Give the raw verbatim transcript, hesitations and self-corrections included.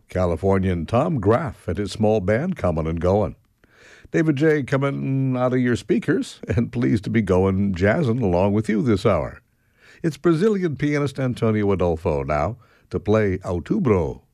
Californian Tom Graff and his small band coming and going. David J. coming out of your speakers and pleased to be going jazzing along with you this hour. It's Brazilian pianist Antonio Adolfo now to play Outubro.